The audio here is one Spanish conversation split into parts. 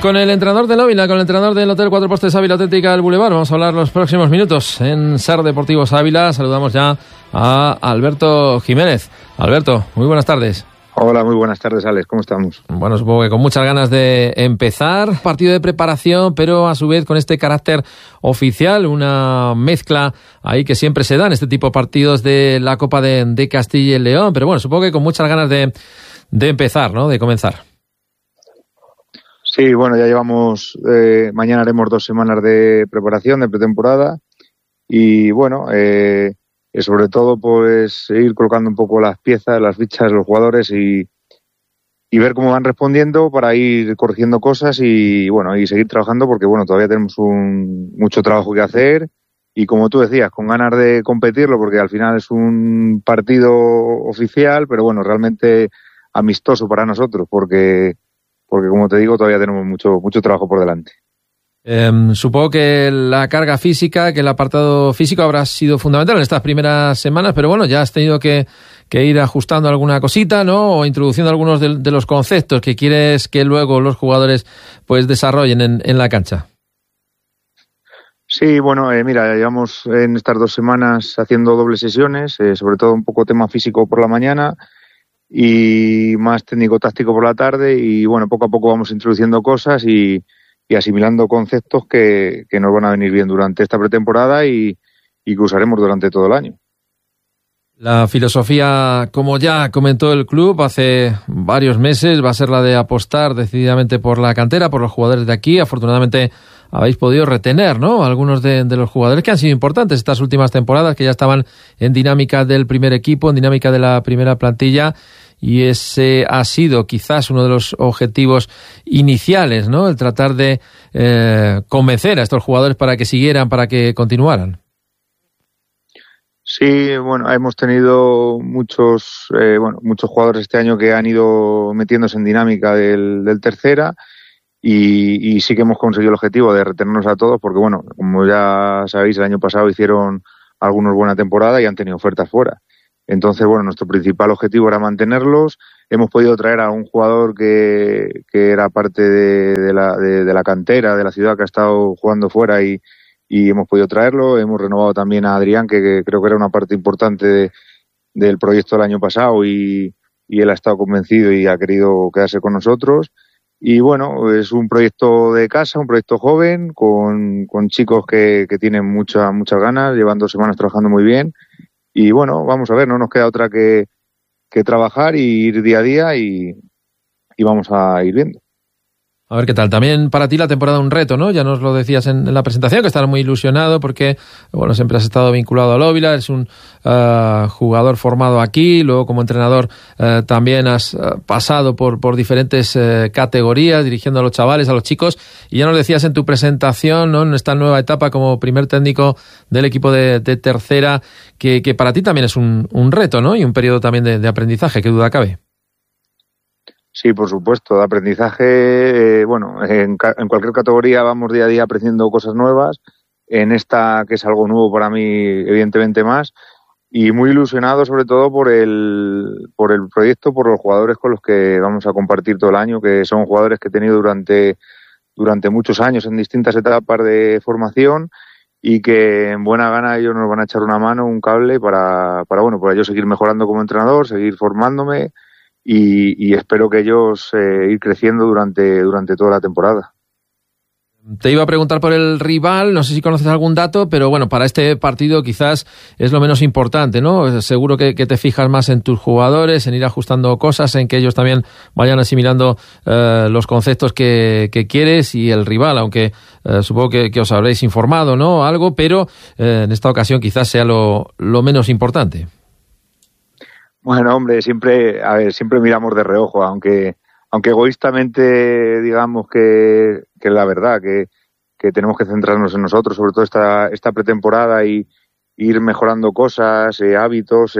Con el entrenador del Ávila, con el entrenador del Hotel Cuatro Postes Ávila Atlética del Boulevard, vamos a hablar los próximos minutos en SER Deportivos Ávila. Saludamos ya a Alberto Jiménez. Alberto, muy buenas tardes. Hola, muy buenas tardes, Alex. ¿Cómo estamos? Bueno, supongo que con muchas ganas de empezar. Partido de preparación, pero a su vez con este carácter oficial, una mezcla ahí que siempre se da en este tipo de partidos de la Copa de Castilla y León. Pero bueno, supongo que con muchas ganas de empezar, ¿no? De comenzar. Sí, bueno, ya llevamos, mañana haremos 2 semanas de preparación, de pretemporada, y bueno, sobre todo pues ir colocando un poco las piezas, las fichas de los jugadores y ver cómo van respondiendo para ir corrigiendo cosas y bueno, y seguir trabajando porque bueno, todavía tenemos mucho trabajo que hacer y como tú decías, con ganas de competirlo porque al final es un partido oficial, pero bueno, realmente amistoso para nosotros porque como te digo, todavía tenemos mucho trabajo por delante. Supongo que la carga física, que el apartado físico habrá sido fundamental en estas primeras semanas, pero bueno, ya has tenido que ir ajustando alguna cosita, ¿no? O introduciendo algunos de los conceptos que quieres que luego los jugadores pues desarrollen en la cancha. Sí, bueno, mira, llevamos en estas 2 semanas haciendo dobles sesiones, sobre todo un poco tema físico por la mañana y más técnico-táctico por la tarde y bueno, poco a poco vamos introduciendo cosas y asimilando conceptos que nos van a venir bien durante esta pretemporada y que usaremos durante todo el año. La filosofía, como ya comentó el club hace varios meses, va a ser la de apostar decididamente por la cantera, por los jugadores de aquí. Afortunadamente habéis podido retener, ¿no?, algunos de los jugadores que han sido importantes estas últimas temporadas, que ya estaban en dinámica del primer equipo, en dinámica de la primera plantilla. Y ese ha sido quizás uno de los objetivos iniciales, ¿no? El tratar de convencer a estos jugadores para que siguieran, para que continuaran. Sí, bueno, hemos tenido muchos jugadores este año que han ido metiéndose en dinámica del tercera y sí que hemos conseguido el objetivo de retenernos a todos porque, bueno, como ya sabéis, el año pasado hicieron algunos buena temporada y han tenido ofertas fuera. Entonces, bueno, nuestro principal objetivo era mantenerlos. Hemos podido traer a un jugador que era parte de la cantera de la ciudad que ha estado jugando fuera y hemos podido traerlo. Hemos renovado también a Adrián, que creo que era una parte importante del proyecto del año pasado y él ha estado convencido y ha querido quedarse con nosotros. Y bueno, es un proyecto de casa, un proyecto joven, con chicos que tienen muchas ganas, llevan 2 semanas trabajando muy bien. Y bueno, vamos a ver, no nos queda otra que trabajar y ir día a día y vamos a ir viendo. A ver qué tal. También para ti la temporada un reto, ¿no? Ya nos lo decías en la presentación, que estarás muy ilusionado porque, bueno, siempre has estado vinculado al Ávila, eres un jugador formado aquí, luego como entrenador también has pasado por diferentes categorías, dirigiendo a los chavales, a los chicos, y ya nos decías en tu presentación, ¿no?, en esta nueva etapa como primer técnico del equipo de tercera, que para ti también es un reto, ¿no?, y un periodo también de aprendizaje, qué duda cabe. Sí, por supuesto, de aprendizaje, en cualquier categoría vamos día a día aprendiendo cosas nuevas, en esta que es algo nuevo para mí, evidentemente más, y muy ilusionado sobre todo por el proyecto, por los jugadores con los que vamos a compartir todo el año, que son jugadores que he tenido durante muchos años en distintas etapas de formación y que en buena gana ellos nos van a echar una mano, un cable para yo seguir mejorando como entrenador, seguir formándome y espero que ellos ir creciendo durante toda la temporada. Te iba a preguntar por el rival, no sé si conoces algún dato, pero bueno, para este partido quizás es lo menos importante, ¿no? Seguro que te fijas más en tus jugadores, en ir ajustando cosas, en que ellos también vayan asimilando los conceptos que quieres, y el rival, aunque supongo que os habréis informado, ¿no?, algo, pero en esta ocasión quizás sea lo menos importante. Bueno, hombre, siempre miramos de reojo, aunque egoístamente digamos que la verdad, que tenemos que centrarnos en nosotros, sobre todo esta pretemporada y ir mejorando cosas, hábitos,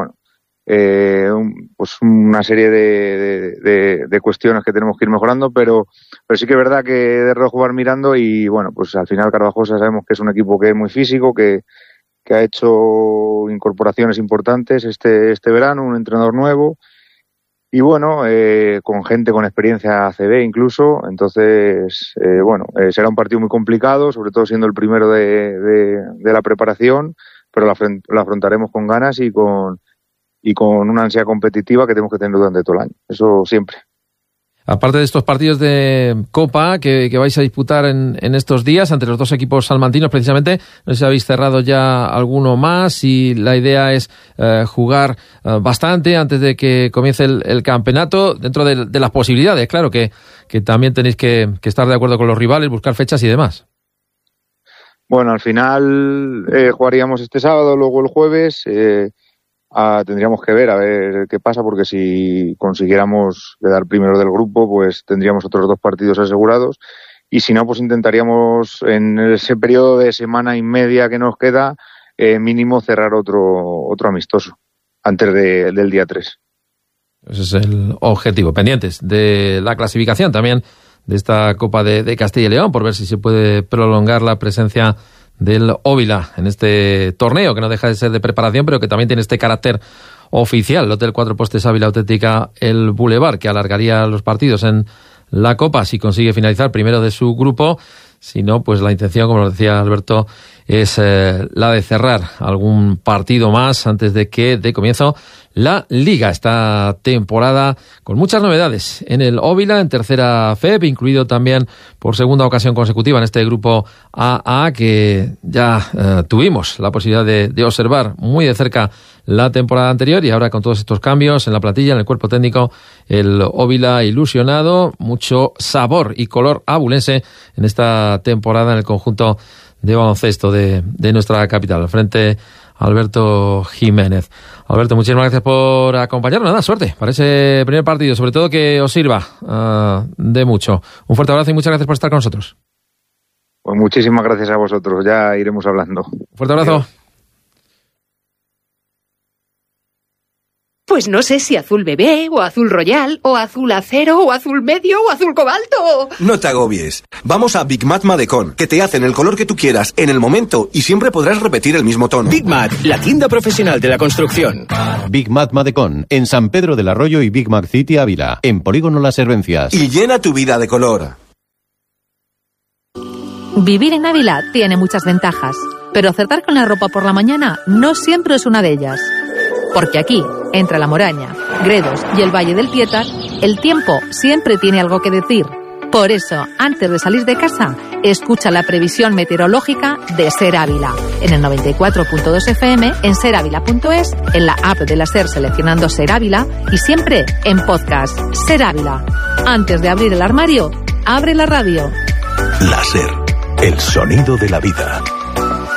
pues una serie de cuestiones que tenemos que ir mejorando, pero sí que es verdad que de reojo van mirando y bueno, pues al final Carvajosa sabemos que es un equipo que es muy físico, que ha hecho incorporaciones importantes este verano, un entrenador nuevo y bueno, con gente con experiencia ACB incluso. Entonces, será un partido muy complicado, sobre todo siendo el primero de la preparación, pero lo afrontaremos con ganas y con una ansia competitiva que tenemos que tener durante todo el año. Eso siempre. Aparte de estos partidos de Copa que vais a disputar en estos días ante los dos equipos salmantinos, precisamente, no sé si habéis cerrado ya alguno más y la idea es jugar bastante antes de que comience el campeonato, dentro de las posibilidades, claro, que también tenéis que estar de acuerdo con los rivales, buscar fechas y demás. Bueno, al final jugaríamos este sábado, luego el jueves. Tendríamos que ver a ver qué pasa, porque si consiguiéramos quedar primero del grupo, pues tendríamos otros 2 partidos asegurados, y si no, pues intentaríamos en ese periodo de semana y media que nos queda, mínimo cerrar otro amistoso antes del día 3. Ese es el objetivo. Pendientes de la clasificación también de esta Copa de Castilla y León, por ver si se puede prolongar la presencia del Óvila en este torneo, que no deja de ser de preparación, pero que también tiene este carácter oficial. El Hotel Cuatro Postes Ávila Auténtica El Boulevard, que alargaría los partidos en la Copa si consigue finalizar primero de su grupo. Si no, pues la intención, como lo decía Alberto, es la de cerrar algún partido más antes de que dé comienzo la Liga. Esta temporada con muchas novedades en el Óvila, en tercera FEP, incluido también por segunda ocasión consecutiva en este grupo AA, que ya tuvimos la posibilidad de observar muy de cerca la temporada anterior, y ahora con todos estos cambios en la plantilla, en el cuerpo técnico, el Óvila ilusionado, mucho sabor y color abulense en esta temporada en el conjunto de baloncesto de nuestra capital. Al frente, Alberto Jiménez. Alberto, muchísimas gracias por acompañarnos. Nada, suerte para ese primer partido, sobre todo que os sirva de mucho. Un fuerte abrazo y muchas gracias por estar con nosotros. Pues muchísimas gracias a vosotros, ya iremos hablando. Un fuerte abrazo. Adiós. Pues no sé si azul bebé, o azul royal, o azul acero, o azul medio, o azul cobalto. No te agobies. Vamos a Big Mat Madecon, que te hacen el color que tú quieras, en el momento, y siempre podrás repetir el mismo tono. Big Mat, la tienda profesional de la construcción. Big Mat Madecon, en San Pedro del Arroyo y Big Mac City Ávila, en Polígono Las Herbencias. Y llena tu vida de color. Vivir en Ávila tiene muchas ventajas, pero acertar con la ropa por la mañana no siempre es una de ellas. Porque aquí, entre La Moraña, Gredos y el Valle del Piétar, el tiempo siempre tiene algo que decir. Por eso, antes de salir de casa, escucha la previsión meteorológica de Ser Ávila, en el 94.2 FM, en seravila.es, en la app de la Ser seleccionando Ser Ávila y siempre en podcast. Ser Ávila. Antes de abrir el armario, abre la radio. La Ser, el sonido de la vida.